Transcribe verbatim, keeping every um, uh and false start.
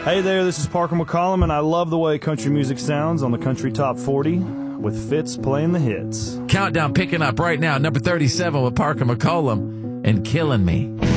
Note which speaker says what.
Speaker 1: Hey there, this is Parker McCollum, and I love the way country music sounds on the Country Top forty with Fitz playing the hits.
Speaker 2: Countdown picking up right now, number thirty-seven with Parker McCollum and Killing Me.